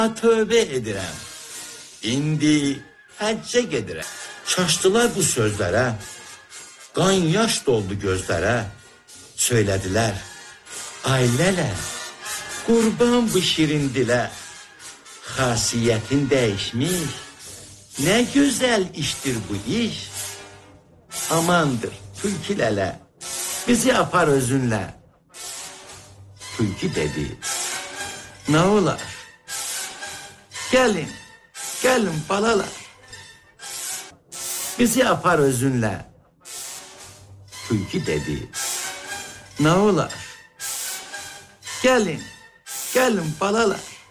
Tövbe edirəm. İndi həccə gedirəm. Çaşdılar bu sözlərə. Qan yaş doldu gözlərə. Söylədilər. Ailələ, qurban bu şirin dilə. Xasiyyətin dəyişmiş. Nə gözəl işdir bu iş. Amandır tülkü lələ. Bizi apar özünlə. Tülkü dedi. Nə olar? Gəlin balalar. Bizi apar özünlə. Tülkü dedi. Nə olar? Gəlin balalar.